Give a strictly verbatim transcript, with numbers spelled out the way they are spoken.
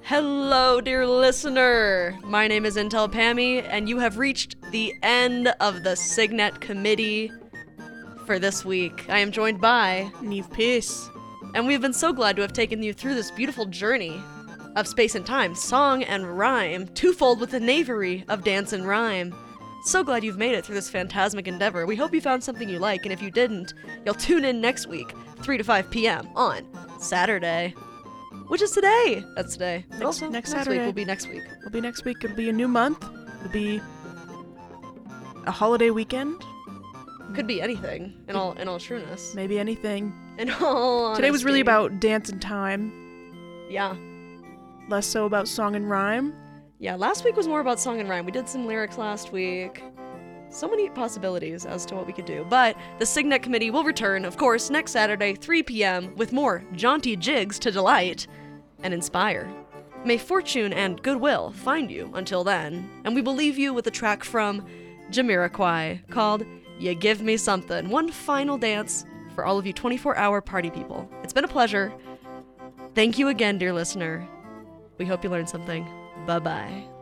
Hello, dear listener. My name is Intel Pammy, and you have reached the end of the Signet Committee for this week. I am joined by Neve Peace, and we've been so glad to have taken you through this beautiful journey of space and time, song and rhyme, twofold with the knavery of dance and rhyme. So glad you've made it through this phantasmic endeavor. We hope you found something you like, and if you didn't, you'll tune in next week, three to five p.m. on Saturday. Which is today. That's today. But Next- also, next next Saturday. week will be next week. It'll be next week. It'll be a new month. It'll be a holiday weekend. Could be anything, in all in all trueness. Maybe anything. In all honesty. Today was really about dance and time, Yeah. less so about song and rhyme. Yeah, last week was more about song and rhyme. We did some lyrics last week. So many possibilities as to what we could do. But the Signet Committee will return, of course, next Saturday, three p.m., with more jaunty jigs to delight and inspire. May fortune and goodwill find you until then, and we will leave you with a track from Jamiroquai called You Give Me Something, one final dance for all of you twenty-four hour party people. It's been a pleasure. Thank you again, dear listener. We hope you learned something. Bye-bye.